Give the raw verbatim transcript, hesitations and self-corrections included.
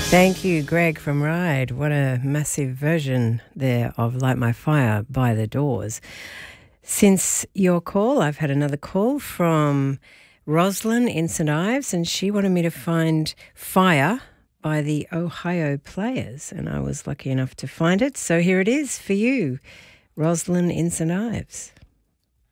Thank you, Greg from Ride. What a massive version there of Light My Fire by The Doors. Since your call, I've had another call from Roslyn in Saint Ives, and she wanted me to find Fire by the Ohio Players, and I was lucky enough to find it. So here it is for you, Roslyn in Saint Ives.